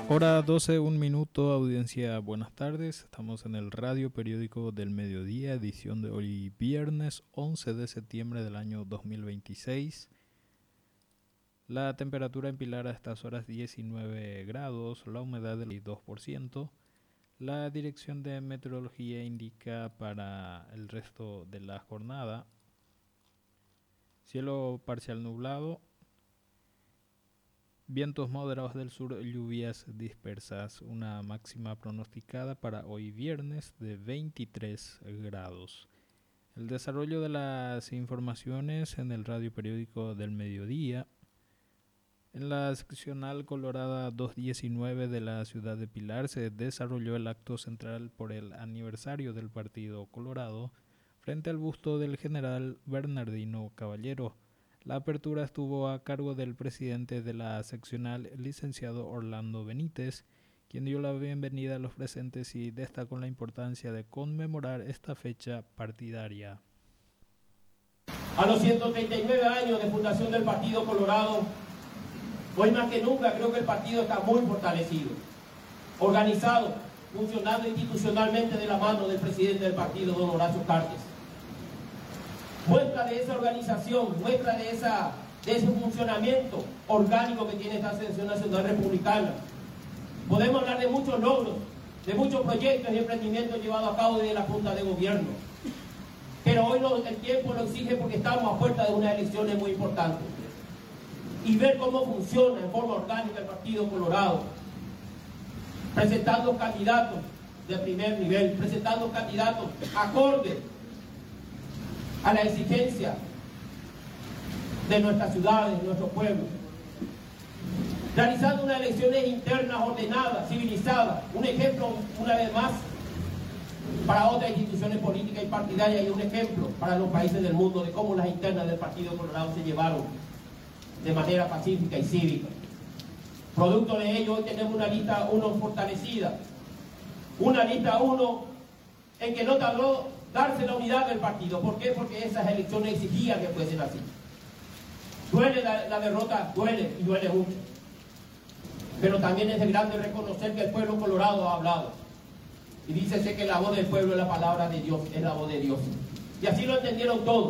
Hora 12, un minuto, audiencia, buenas tardes. Estamos en el Radio Periódico del Mediodía, edición de hoy viernes 11 de septiembre del año 2026. La temperatura en Pilar a estas horas 19 grados, la humedad del 2%. La dirección de meteorología indica para el resto de la jornada cielo parcial nublado, vientos moderados del sur, lluvias dispersas, una máxima pronosticada para hoy viernes de 23 grados. El desarrollo de las informaciones en el Radio Periódico del Mediodía. En la seccional Colorada 219 de la ciudad de Pilar se desarrolló el acto central por el aniversario del Partido Colorado frente al busto del general Bernardino Caballero. La apertura estuvo a cargo del presidente de la seccional, el licenciado Orlando Benítez, quien dio la bienvenida a los presentes y destacó la importancia de conmemorar esta fecha partidaria. A los 139 años de fundación del Partido Colorado, hoy más que nunca creo que el partido está muy fortalecido, organizado, funcionando institucionalmente de la mano del presidente del partido, don Horacio Cartes. Muestra de esa organización, muestra de ese funcionamiento orgánico que tiene esta Sección Nacional Republicana. Podemos hablar de muchos logros, de muchos proyectos y emprendimientos llevados a cabo desde la Junta de Gobierno. Pero hoy el tiempo lo exige porque estamos a puerta de unas elecciones muy importantes. Y ver cómo funciona en forma orgánica el Partido Colorado, presentando candidatos de primer nivel, presentando candidatos acordes a la exigencia de nuestras ciudades, de nuestro pueblo, realizando unas elecciones internas ordenadas, civilizadas, un ejemplo una vez más para otras instituciones políticas y partidarias y un ejemplo para los países del mundo de cómo las internas del Partido Colorado se llevaron de manera pacífica y cívica. Producto de ello, hoy tenemos una lista 1 fortalecida, una lista 1 en que no tardó darse la unidad del partido. ¿Por qué? Porque esas elecciones exigían que fuesen así. Duele la derrota, duele y duele mucho. Pero también es de grande reconocer que el pueblo colorado ha hablado. Y dícese que la voz del pueblo es la palabra de Dios, es la voz de Dios. Y así lo entendieron todos.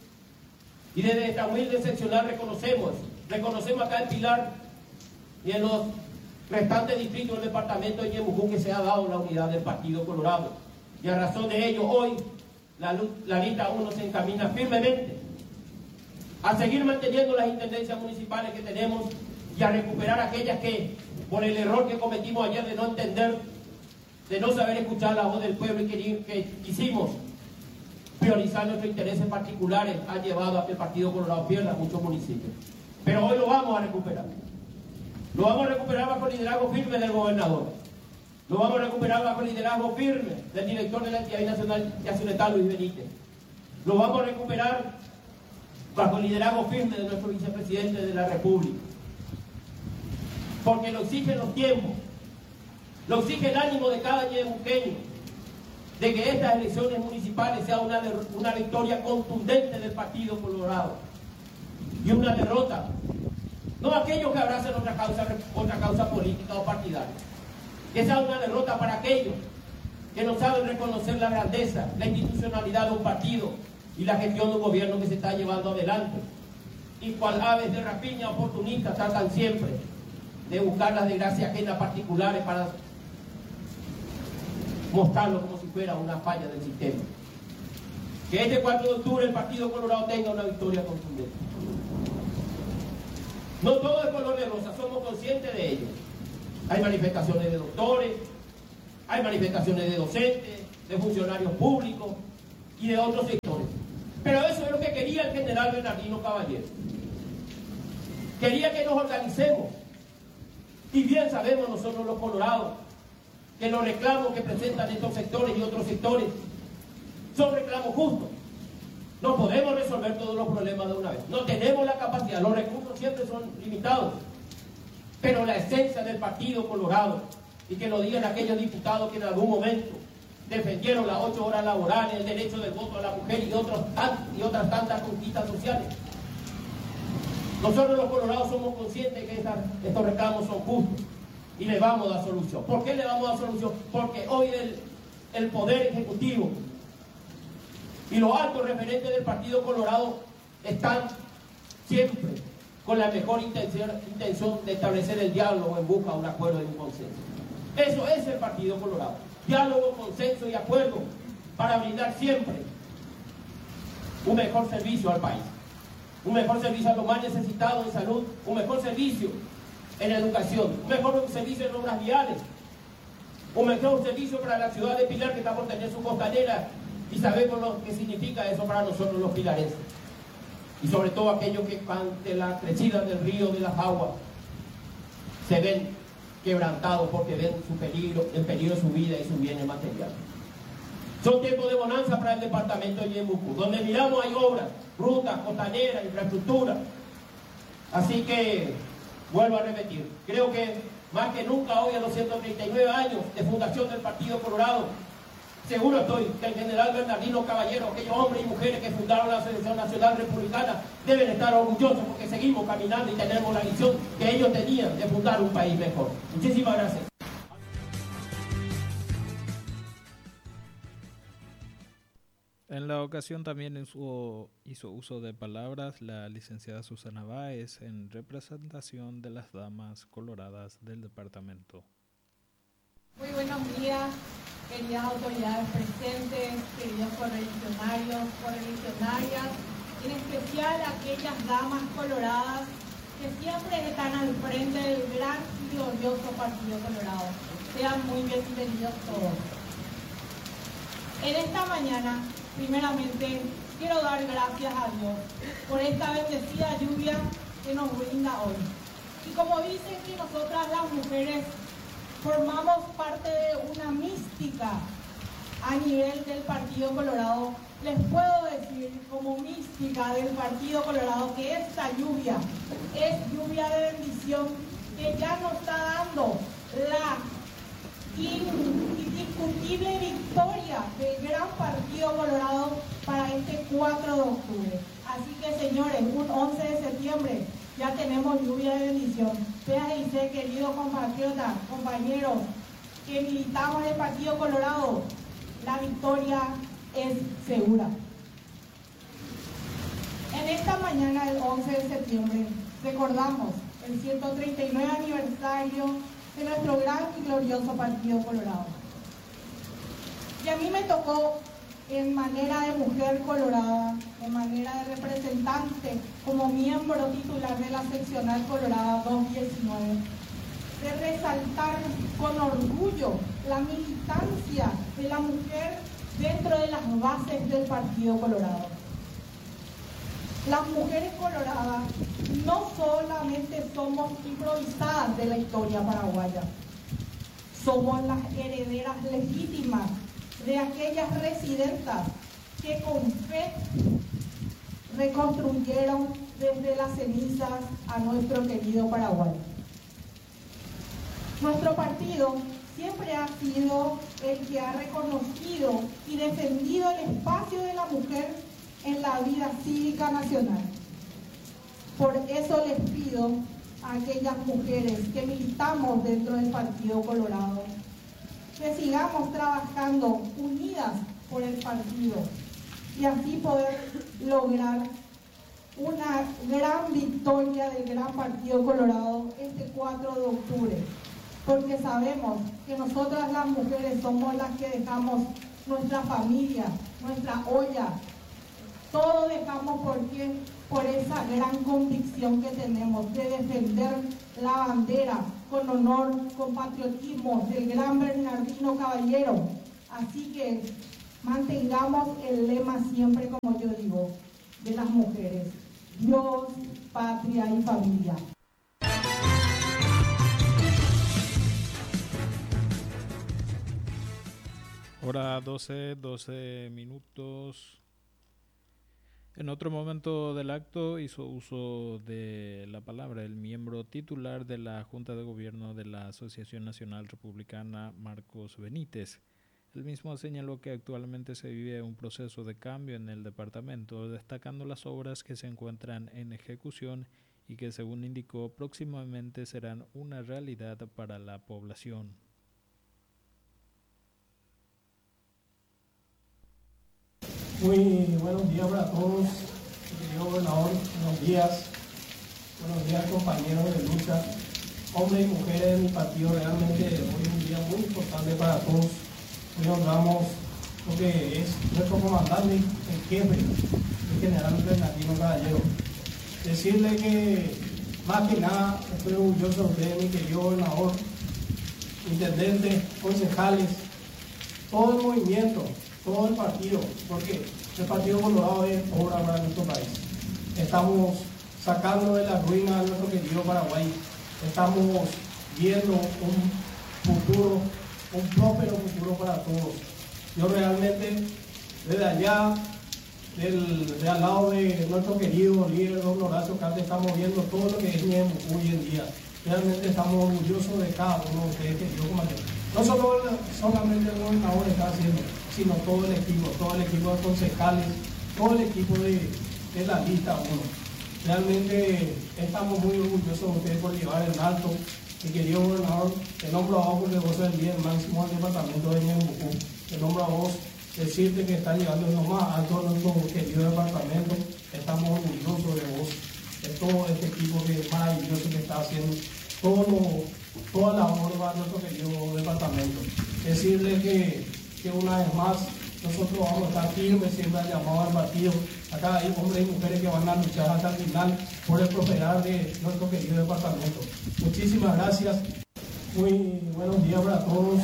Y desde esta humilde seccional reconocemos acá en Pilar y en los restantes distritos del departamento de Ñemucú que se ha dado la unidad del Partido Colorado. Y a razón de ello, hoy la lista 1 se encamina firmemente a seguir manteniendo las intendencias municipales que tenemos y a recuperar aquellas que, por el error que cometimos ayer de no entender, de no saber escuchar la voz del pueblo y que quisimos priorizar nuestros intereses particulares, ha llevado a que el Partido Colorado pierda muchos municipios. Pero hoy lo vamos a recuperar. Lo vamos a recuperar bajo el liderazgo firme del gobernador. Lo vamos a recuperar bajo el liderazgo firme del director de la Entidad Nacional Yacyretá, Luis Benítez. Lo vamos a recuperar bajo el liderazgo firme de nuestro vicepresidente de la República. Porque lo exigen los tiempos, lo exige el ánimo de cada ñemuqueño, de que estas elecciones municipales sean una victoria contundente del Partido Colorado y una derrota, no aquellos que abrazan otra causa política o partidaria. Que sea una derrota para aquellos que no saben reconocer la grandeza, la institucionalidad de un partido y la gestión de un gobierno que se está llevando adelante. Y cual aves de rapiña oportunistas tratan siempre de buscar las desgracias ajenas particulares para mostrarlo como si fuera una falla del sistema. Que este 4 de octubre el Partido Colorado tenga una victoria contundente. No todo es color de rosa, somos conscientes de ello. Hay manifestaciones de doctores, hay manifestaciones de docentes, de funcionarios públicos y de otros sectores. Pero eso es lo que quería el general Bernardino Caballero. Quería que nos organicemos. Y bien sabemos nosotros los colorados que los reclamos que presentan estos sectores y otros sectores son reclamos justos. No podemos resolver todos los problemas de una vez. No tenemos la capacidad, los recursos siempre son limitados. Pero la esencia del Partido Colorado, y que lo digan aquellos diputados que en algún momento defendieron las 8 horas laborales, el derecho del voto a la mujer y otras tantas conquistas sociales. Nosotros los colorados somos conscientes de que estos reclamos son justos. y le vamos a dar solución. ¿Por qué le vamos a dar solución? Porque hoy el Poder Ejecutivo y los altos referentes del Partido Colorado están siempre con la mejor intención de establecer el diálogo en busca de un acuerdo y un consenso. Eso es el Partido Colorado. Diálogo, consenso y acuerdo para brindar siempre un mejor servicio al país, un mejor servicio a los más necesitados en salud, un mejor servicio en educación, un mejor servicio en obras viales, un mejor servicio para la ciudad de Pilar, que está por tener su costanera, y sabemos lo que significa eso para nosotros los pilarenses, y sobre todo aquellos que ante la crecida del río, de las aguas, se ven quebrantados porque ven en peligro su vida y sus bienes materiales. Son tiempos de bonanza para el departamento de Ñeembucú. Donde miramos hay obras, rutas, costaneras, infraestructura. Así que, vuelvo a repetir, creo que más que nunca hoy, a los 139 años de fundación del Partido Colorado, seguro estoy que el general Bernardino Caballero, aquellos hombres y mujeres que fundaron la Asociación Nacional Republicana, deben estar orgullosos porque seguimos caminando y tenemos la visión que ellos tenían de fundar un país mejor. Muchísimas gracias. En la ocasión también hizo uso de palabras la licenciada Susana Báez en representación de las damas coloradas del departamento. Muy buenos días, queridas autoridades presentes, queridos correligionarios, correligionarias, en especial aquellas damas coloradas que siempre están al frente del gran y glorioso Partido Colorado. Sean muy bienvenidos todos. En esta mañana, primeramente, quiero dar gracias a Dios por esta bendecida lluvia que nos brinda hoy. Y como dicen que nosotras las mujeres formamos parte de una mística a nivel del Partido Colorado, les puedo decir como mística del Partido Colorado que esta lluvia es lluvia de bendición que ya nos está dando la indiscutible victoria del gran Partido Colorado para este 4 de octubre. Así que, señores, un 11 de septiembre ya tenemos lluvia de bendición. Fíjense, queridos compatriotas, compañeros que militamos en el Partido Colorado, la victoria es segura. En esta mañana del 11 de septiembre recordamos el 139 aniversario de nuestro gran y glorioso Partido Colorado. Y a mí me tocó, en manera de mujer colorada, en manera de representante, como miembro titular de la seccional Colorada 219, de resaltar con orgullo la militancia de la mujer dentro de las bases del Partido Colorado. Las mujeres coloradas no solamente somos improvisadas de la historia paraguaya, somos las herederas legítimas de aquellas residentas que con fe reconstruyeron desde las cenizas a nuestro querido Paraguay. Nuestro partido siempre ha sido el que ha reconocido y defendido el espacio de la mujer en la vida cívica nacional. Por eso les pido a aquellas mujeres que militamos dentro del Partido Colorado que sigamos trabajando unidas por el partido y así poder lograr una gran victoria del gran Partido Colorado este 4 de octubre, porque sabemos que nosotras las mujeres somos las que dejamos nuestra familia, nuestra olla, todo dejamos por esa gran convicción que tenemos de defender la bandera con honor, con patriotismo del gran Bernardino Caballero. Así que mantengamos el lema siempre, como yo digo, de las mujeres: Dios, patria y familia. Hora 12 minutos. En otro momento del acto hizo uso de la palabra el miembro titular de la Junta de Gobierno de la Asociación Nacional Republicana, Marcos Benítez. El mismo señaló que actualmente se vive un proceso de cambio en el departamento, destacando las obras que se encuentran en ejecución y que, según indicó, próximamente serán una realidad para la población. Muy buenos días para todos, querido gobernador, buenos días compañeros de lucha, hombres y mujeres de mi partido. Realmente hoy es un día muy importante para todos. Hoy honramos lo que es nuestro comandante en jefe, el general Bernardino Caballero. Decirle que más que nada estoy orgulloso de usted, mi querido gobernador, intendentes, concejales, todo el movimiento, todo el partido, porque el Partido Colorado es obra para nuestro país. Estamos sacando de la ruina a nuestro querido Paraguay. Estamos viendo un futuro, un próspero futuro para todos. Yo realmente, desde allá, de al lado de nuestro querido líder don Horacio Carte, estamos viendo todo lo que es Ñeembucú hoy en día. Realmente estamos orgullosos de cada uno de ustedes, queridos compañeros. No solamente el gobernador está haciendo, sino todo el equipo de concejales, todo el equipo de la lista 1. Realmente estamos muy orgullosos de ustedes por llevar en alto. Mi querido gobernador, te nombro a vos porque vos sos el líder máximo del departamento de Ñeembucú. Te nombro a vos, decirte que estás llevando lo más alto a nuestro querido departamento. Estamos orgullosos de vos, de todo este equipo que es maravilloso que está haciendo toda la obra para nuestro querido departamento. Decirle que una vez más nosotros vamos a estar firmes, siempre al llamado al partido. Acá hay hombres y mujeres que van a luchar hasta el final por el prosperar de nuestro querido departamento. Muchísimas gracias. Muy buenos días para todos.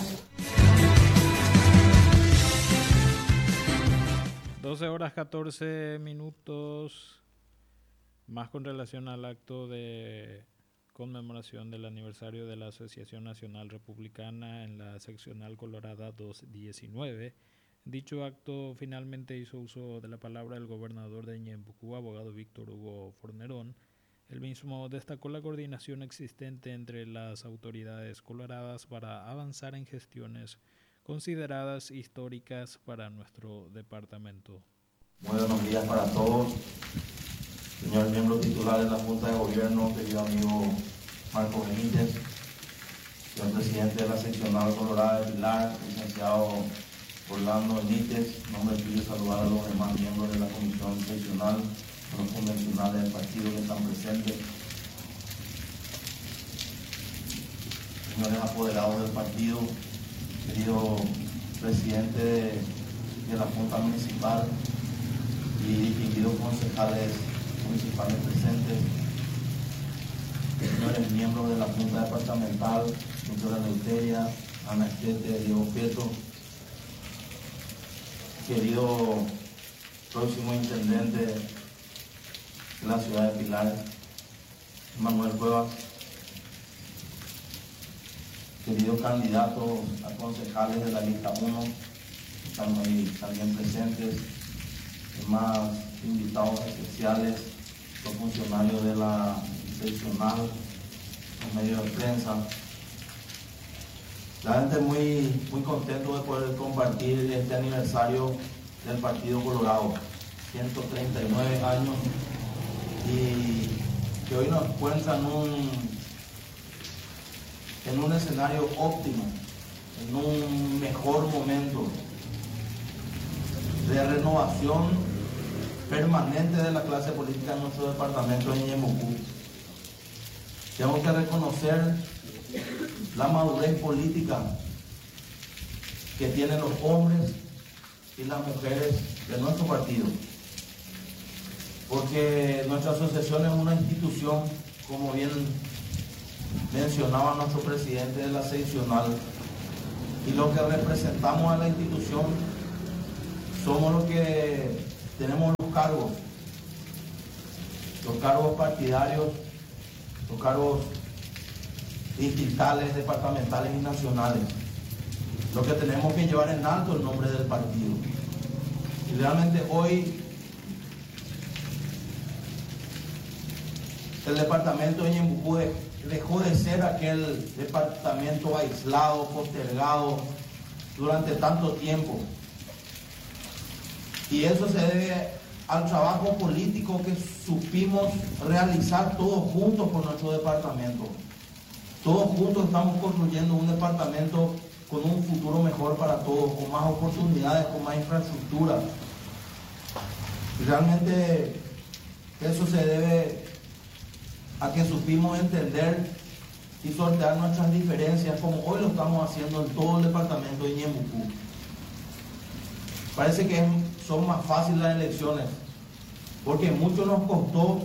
12:14, más con relación al acto de conmemoración del aniversario de la Asociación Nacional Republicana en la seccional Colorada 219. Dicho acto finalmente hizo uso de la palabra el gobernador de Ñeembucú, abogado Víctor Hugo Fornerón. El mismo destacó la coordinación existente entre las autoridades coloradas para avanzar en gestiones consideradas históricas para nuestro departamento. Muy buenos días para todos. Señor miembro titular de la Junta de Gobierno, querido amigo Marco Benítez, señor presidente de la seccional Colorada de Pilar, licenciado Orlando Benítez, en nombre tuyo saludar a los demás miembros de la comisión seccional, los convencionales del partido que están presentes, señores apoderados del partido, querido presidente de la Junta Municipal y distinguidos concejales municipales presentes, señores miembros de la Junta Departamental, doctora Leuteria, Ana Estete, Diego Pietro, querido próximo intendente de la ciudad de Pilar, Manuel Cuevas, queridos candidatos a concejales de la lista 1, están ahí también presentes, demás invitados especiales, los funcionarios de la seccional, los medios de prensa. La gente muy contento de poder compartir este aniversario del Partido Colorado, 139 años, y que hoy nos encuentra en un escenario óptimo, en un mejor momento de renovación permanente de la clase política en nuestro departamento de Ñeembucú. Tengo que reconocer la madurez política que tienen los hombres y las mujeres de nuestro partido, porque nuestra asociación es una institución, como bien mencionaba nuestro presidente de la seccional, y lo que representamos a la institución somos los que tenemos los cargos partidarios, los cargos distritales, departamentales y nacionales, lo que tenemos que llevar en alto el nombre del partido. Y realmente hoy el departamento de Ñeembucú dejó de ser aquel departamento aislado, postergado durante tanto tiempo. Y eso se debe al trabajo político que supimos realizar todos juntos por nuestro departamento. Todos juntos estamos construyendo un departamento con un futuro mejor para todos, con más oportunidades, con más infraestructura. Realmente eso se debe a que supimos entender y sortear nuestras diferencias como hoy lo estamos haciendo en todo el departamento de Ñeembucú. Parece que son más fáciles las elecciones, porque mucho nos costó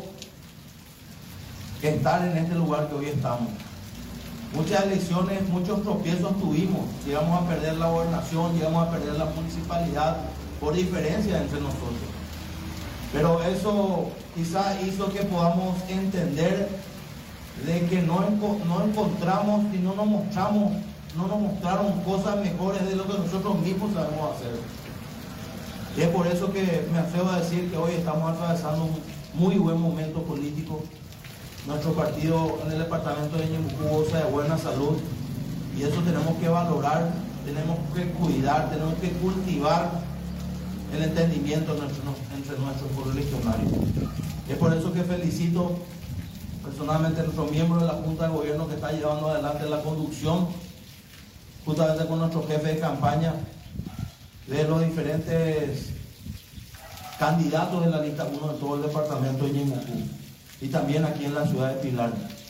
estar en este lugar que hoy estamos. Muchas elecciones, muchos tropiezos tuvimos, llegamos a perder la gobernación, llegamos a perder la municipalidad por diferencia entre nosotros. Pero eso quizá hizo que podamos entender de que no encontramos y no nos mostraron cosas mejores de lo que nosotros mismos sabemos hacer. Y es por eso que me atrevo a decir que hoy estamos atravesando un muy buen momento político. Nuestro partido en el departamento de Ñeembucú goza de buena salud y eso tenemos que valorar, tenemos que cuidar, tenemos que cultivar el entendimiento entre nuestros correligionarios. Es por eso que felicito personalmente a nuestro miembro de la Junta de Gobierno que está llevando adelante la conducción, justamente con nuestro jefe de campaña, de los diferentes candidatos de la lista 1 de todo el departamento de Ñeembucú y también aquí en la ciudad de Pilar.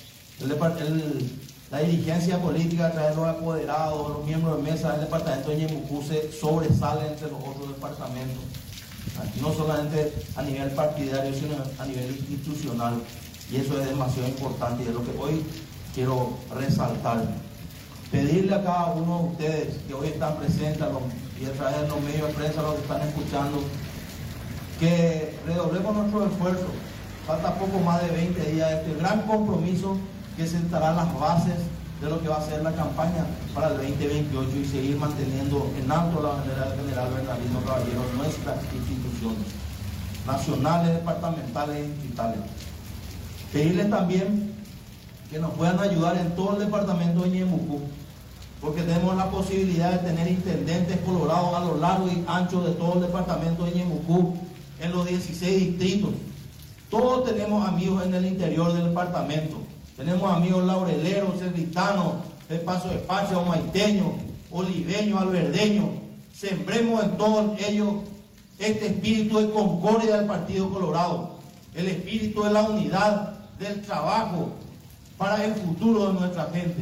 La dirigencia política a través de los apoderados, los miembros de mesa del departamento de Ñeembucú se sobresale entre los otros departamentos, no solamente a nivel partidario, sino a nivel institucional, y eso es demasiado importante y es lo que hoy quiero resaltar. Pedirle a cada uno de ustedes que hoy están presentes y a través de los medios de prensa, los que están escuchando, que redoblemos nuestros esfuerzos. Falta poco más de 20 días de este gran compromiso que sentará las bases de lo que va a ser la campaña para el 2028 y seguir manteniendo en alto la bandera del general Bernardino Caballero en nuestras instituciones nacionales, departamentales y distritales. Pedirles también que nos puedan ayudar en todo el departamento de Ñeembucú, porque tenemos la posibilidad de tener intendentes colorados a lo largo y ancho de todo el departamento de Ñeembucú, en los 16 distritos. Todos tenemos amigos en el interior del departamento. Tenemos amigos laureleros, cerritanos, de Paso de Pacha, omaiteños, oliveños, alberdeños. Sembremos en todos ellos este espíritu de concordia del Partido Colorado, el espíritu de la unidad, del trabajo para el futuro de nuestra gente.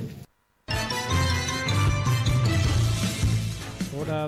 Hora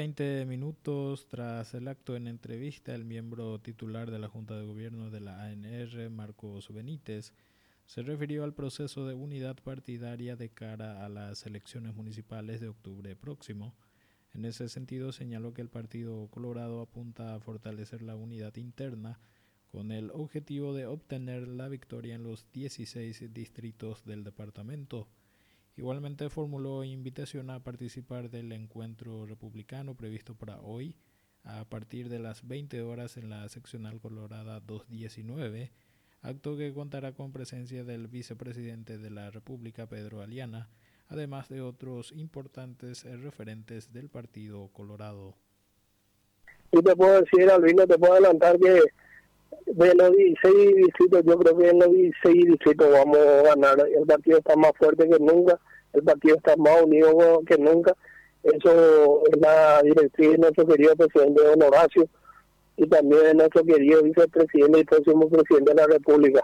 12:20 tras el acto en entrevista, el miembro titular de la Junta de Gobierno de la ANR, Marcos Benítez, se refirió al proceso de unidad partidaria de cara a las elecciones municipales de octubre próximo. En ese sentido, señaló que el Partido Colorado apunta a fortalecer la unidad interna con el objetivo de obtener la victoria en los 16 distritos del departamento. Igualmente formuló invitación a participar del encuentro republicano previsto para hoy a partir de las 20 horas en la seccional Colorada 219, acto que contará con presencia del vicepresidente de la República, Pedro Aliana, además de otros importantes referentes del Partido Colorado. Y te puedo decir, Albino, te puedo adelantar que de los 16 distritos, yo creo que en los 16 distritos vamos a ganar. El partido está más fuerte que nunca, el partido está más unido que nunca. Eso es la directriz de nuestro querido presidente don Horacio y también de nuestro querido vicepresidente y próximo presidente de la República.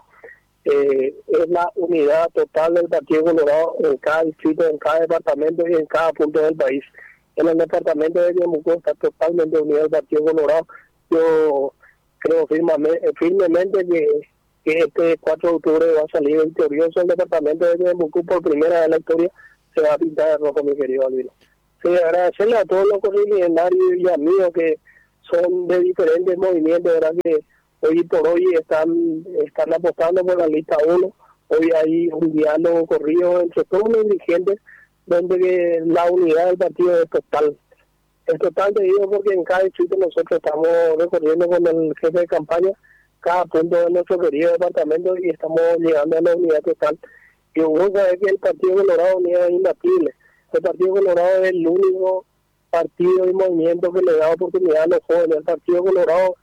Es la unidad total del Partido Colorado en cada distrito, en cada departamento y en cada punto del país. En el departamento de Ñeembucú está totalmente unido el Partido Colorado. Yo creo firmemente que este 4 de octubre va a salir victorioso el departamento de Ñeembucú. Por primera vez en la historia se va a pintar de rojo, mi querido Albino. Sí, agradecerle a todos los correligionarios y amigos que son de diferentes movimientos, ¿verdad? Que hoy por hoy están apostando por la lista 1. Hoy hay un diálogo corrido entre todos los dirigentes donde la unidad del partido es total. Es total, te digo, porque en cada distrito nosotros estamos recorriendo con el jefe de campaña cada punto de nuestro querido departamento y estamos llegando a la unidad total. Y uno sabe que el Partido Colorado es imbatible. El Partido Colorado es el único partido y movimiento que le da oportunidad a los jóvenes. El Partido Colorado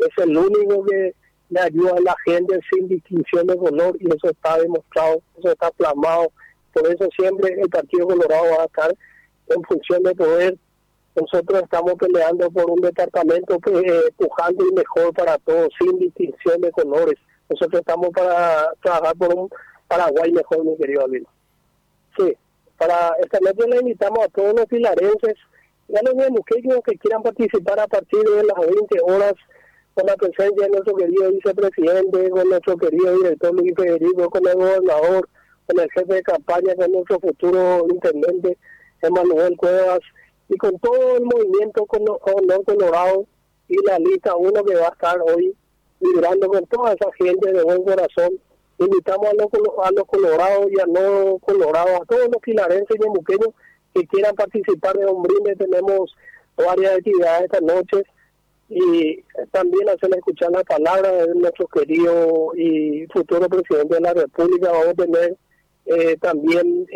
es el único que le ayuda a la gente sin distinción de color, y eso está demostrado, eso está plasmado. Por eso siempre el Partido Colorado va a estar en función de poder. Nosotros estamos peleando por un departamento pujante y mejor para todos, sin distinción de colores. Nosotros estamos para trabajar por un Paraguay mejor, mi querido Albino. Sí, para esta noche le invitamos a todos los pilarenses y a los nemuqueños que quieran participar a partir de las 20 horas, con la presencia de nuestro querido vicepresidente, con nuestro querido director Luis Federico, con el gobernador, con el jefe de campaña, con nuestro futuro intendente Emanuel Cuevas, y con todo el movimiento colorado y la lista 1 que va a estar hoy liderando con toda esa gente de buen corazón. Invitamos a los colorados y a no colorados, a todos los pilarenses y nemuqueños que quieran participar de Hombrinde. Tenemos varias actividades esta noche, y también hacerle escuchar la palabra de nuestro querido y futuro presidente de la República. Vamos a tener también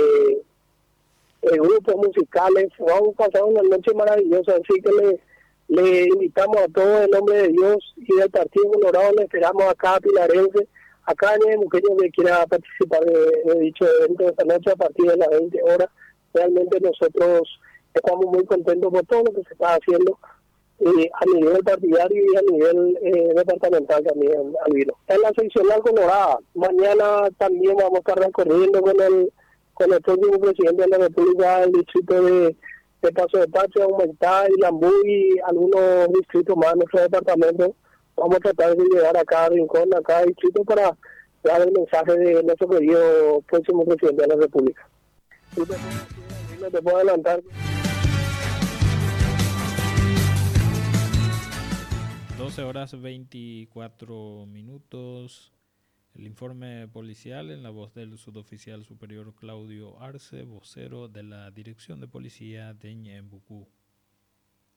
grupos musicales. Vamos a pasar una noche maravillosa, así que le invitamos a todos en nombre de Dios y del Partido Colorado. Le esperamos a cada pilarense, a cada nemuqueño que quiera participar de dicho evento esta noche a partir de las 20 horas. Realmente nosotros estamos muy contentos por todo lo que se está haciendo a nivel partidario y a nivel departamental también, Albino. En la seccional colorada, mañana también vamos a estar recorriendo con el próximo presidente de la República el distrito de Paso de Pacho, Aumentá y Lambú y algunos distritos más de nuestro departamento. Vamos a tratar de llegar a cada rincón, a cada distrito, para dar el mensaje de nuestro querido próximo presidente de la República. No te puedo adelantar. 12 horas 24 minutos. El informe policial en la voz del suboficial superior Claudio Arce, vocero de la Dirección de Policía de Ñembucú.